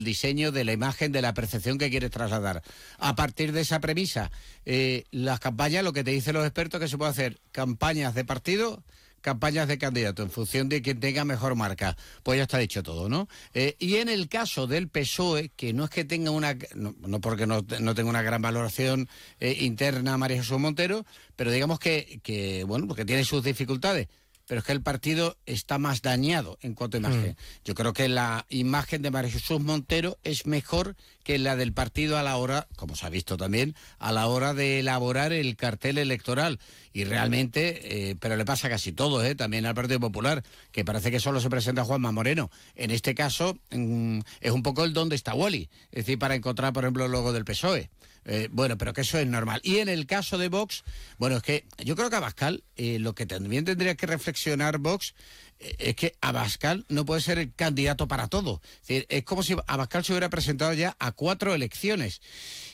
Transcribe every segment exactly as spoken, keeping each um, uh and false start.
diseño, de la imagen, de la percepción que quieres trasladar. A partir de esa premisa, eh, las campañas, lo que te dicen los expertos, que se puede hacer campañas de partido, campañas de candidato, en función de quien tenga mejor marca. Pues ya está dicho todo, ¿no? Eh, y en el caso del P S O E, que no es que tenga una, no, no porque no, no tenga una gran valoración eh, interna María Jesús Montero, pero digamos que, que, bueno, porque tiene sus dificultades, pero es que el partido está más dañado en cuanto a imagen. Mm. Yo creo que la imagen de María Jesús Montero es mejor que la del partido a la hora, como se ha visto también, a la hora de elaborar el cartel electoral. Y realmente, eh, pero le pasa a casi todo, ¿eh? También al Partido Popular, que parece que solo se presenta Juanma Moreno. En este caso, mm, es un poco el dónde está Wally, es decir, para encontrar, por ejemplo, el logo del P S O E. Eh, bueno, pero que eso es normal. Y en el caso de Vox, bueno, es que yo creo que Abascal, eh, lo que también tendría que reflexionar Vox, eh, es que Abascal no puede ser el candidato para todo. Es decir, es como si Abascal se hubiera presentado ya a cuatro elecciones.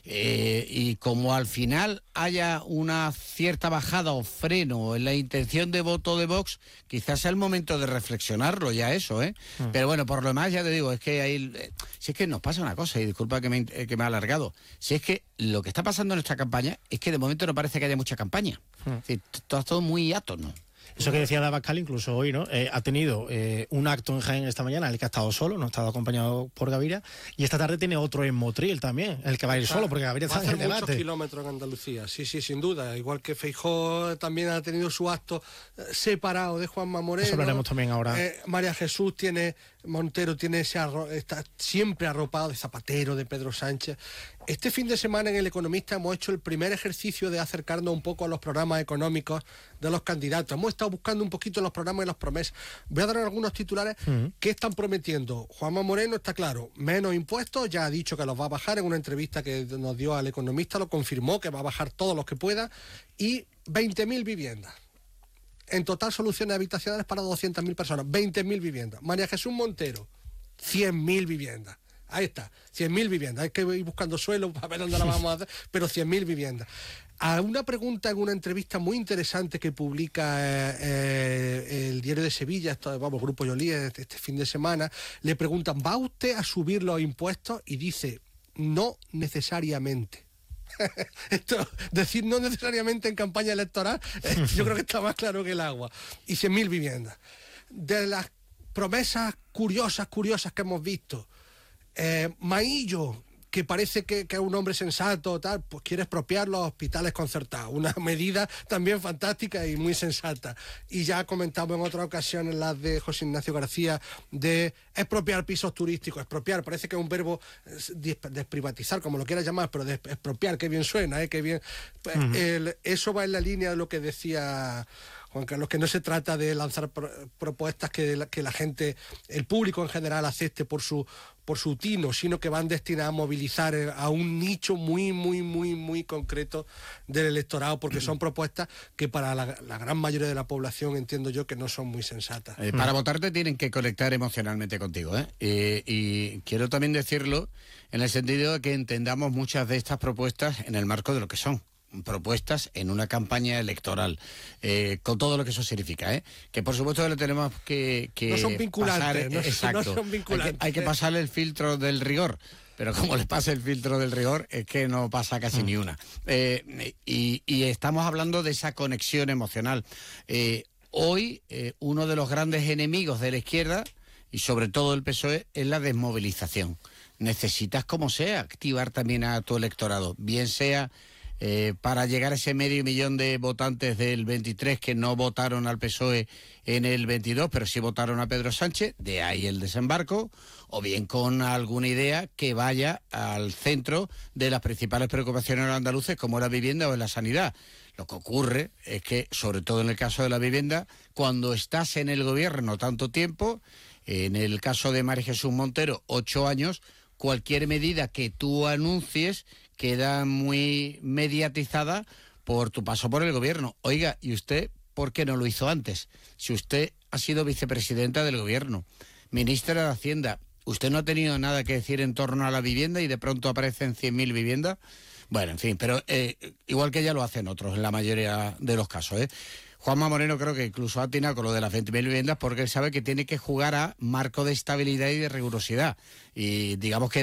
Eh, y como al final haya una cierta bajada o freno en la intención de voto de Vox, quizás sea el momento de reflexionarlo ya eso, ¿eh? Mm. Pero bueno, por lo demás ya te digo, es que hay, eh, si es que nos pasa una cosa, y disculpa que me, eh, que me ha alargado, si es que lo que está pasando en nuestra campaña es que de momento no parece que haya mucha campaña. Mm. Es decir, todo, todo muy átono. Eso que decía de Abascal, incluso hoy, ¿no? Eh, ha tenido eh, un acto en Jaén esta mañana, en el que ha estado solo, no ha estado acompañado por Gaviria, y esta tarde tiene otro en Motril también, el que va a ir o sea, solo, porque Gaviria está en el debate. Muchos kilómetros en Andalucía, sí, sí, sin duda. Igual que Feijóo también ha tenido su acto eh, separado de Juanma Moreno. Eso hablaremos también ahora. Eh, María Jesús tiene, Montero tiene ese arro, está siempre arropado de Zapatero, de Pedro Sánchez. Este fin de semana en El Economista hemos hecho el primer ejercicio de acercarnos un poco a los programas económicos de los candidatos. Hemos estado buscando un poquito en los programas y las promesas. Voy a dar algunos titulares uh-huh. que están prometiendo. Juanma Moreno está claro, menos impuestos, ya ha dicho que los va a bajar en una entrevista que nos dio al Economista, lo confirmó, que va a bajar todos los que pueda, y veinte mil viviendas. En total, soluciones habitacionales para doscientas mil personas, veinte mil viviendas. María Jesús Montero, cien mil viviendas. Ahí está, cien mil viviendas. Hay que ir buscando suelo para ver dónde la vamos a hacer, pero cien mil viviendas. A una pregunta en una entrevista muy interesante que publica eh, eh, el Diario de Sevilla, esto, vamos, Grupo Yolí, este, este fin de semana, le preguntan, ¿va usted a subir los impuestos? Y dice, no necesariamente. Esto, decir no necesariamente en campaña electoral, eh, yo creo que está más claro que el agua. Y cien mil viviendas. De las promesas curiosas, curiosas que hemos visto, Eh, Maillo, que parece que, que es un hombre sensato, tal, pues quiere expropiar los hospitales concertados, una medida también fantástica y muy sensata. Y ya comentamos en otras ocasiones las de José Ignacio García de expropiar pisos turísticos. Expropiar, parece que es un verbo desprivatizar, como lo quieras llamar, pero de expropiar, qué bien suena, ¿eh? Qué bien. Uh-huh. El, eso va en la línea de lo que decía Juan Carlos, que no se trata de lanzar pro, propuestas que la, que la gente, el público en general acepte por su por su tino, sino que van destinadas a movilizar a un nicho muy, muy, muy, muy concreto del electorado, porque son propuestas que para la, la gran mayoría de la población entiendo yo que no son muy sensatas. Eh, para votarte tienen que conectar emocionalmente contigo, ¿eh? Eh, y quiero también decirlo en el sentido de que entendamos muchas de estas propuestas en el marco de lo que son. Propuestas en una campaña electoral, eh, con todo lo que eso significa, ¿eh? Que por supuesto le tenemos que, que no son vinculantes, pasar, no, exacto, no son vinculantes. Hay que, hay que pasarle el filtro del rigor, pero como le pasa el filtro del rigor es que no pasa casi mm. ni una. Eh, y, y estamos hablando de esa conexión emocional. Eh, hoy eh, uno de los grandes enemigos de la izquierda y sobre todo el P S O E es la desmovilización. Necesitas como sea activar también a tu electorado, bien sea Eh, para llegar a ese medio millón de votantes del veintitrés que no votaron al P S O E en el veintidós, pero sí votaron a Pedro Sánchez, de ahí el desembarco, o bien con alguna idea que vaya al centro de las principales preocupaciones de los andaluces, como la vivienda o la sanidad. Lo que ocurre es que, sobre todo en el caso de la vivienda, cuando estás en el gobierno tanto tiempo, en el caso de María Jesús Montero, ocho años, cualquier medida que tú anuncies queda muy mediatizada por tu paso por el gobierno. Oiga, ¿y usted por qué no lo hizo antes? Si usted ha sido vicepresidenta del gobierno, ministra de Hacienda, ¿usted no ha tenido nada que decir en torno a la vivienda y de pronto aparecen cien mil viviendas? Bueno, en fin, pero eh, igual que ya lo hacen otros en la mayoría de los casos, ¿eh? Juanma Moreno creo que incluso ha atinado con lo de las veinte mil viviendas porque él sabe que tiene que jugar a marco de estabilidad y de rigurosidad. Y digamos que